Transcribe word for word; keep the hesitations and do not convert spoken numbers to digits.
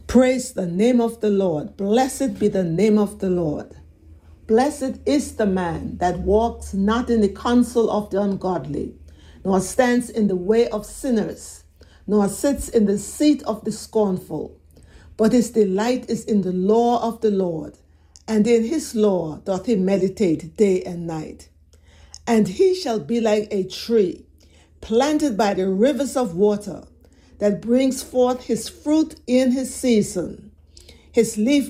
Praise the name of the Lord. Blessed be the name of the Lord. Blessed is the man that walks not in the counsel of the ungodly, nor stands in the way of sinners, nor sits in the seat of the scornful. But his delight is in the law of the Lord, and in his law doth he meditate day and night. And he shall be like a tree planted by the rivers of water, that brings forth his fruit in his season. His leaf